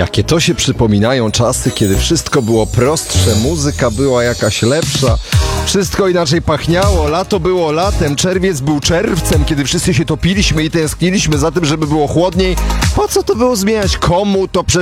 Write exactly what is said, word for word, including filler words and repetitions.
Jakie to się przypominają czasy, kiedy wszystko było prostsze, muzyka była jakaś lepsza, wszystko inaczej pachniało, lato było latem, czerwiec był czerwcem, kiedy wszyscy się topiliśmy i tęskniliśmy za tym, żeby było chłodniej. Po co to było zmieniać? Komu to przecież